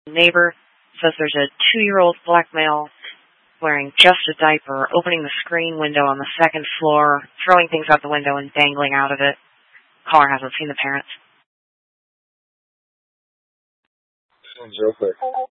Neighbor says there's a 2-year-old black male wearing just a diaper, opening the screen window on the second floor, throwing things out the window and dangling out of it. Caller hasn't seen the parents. Real quick.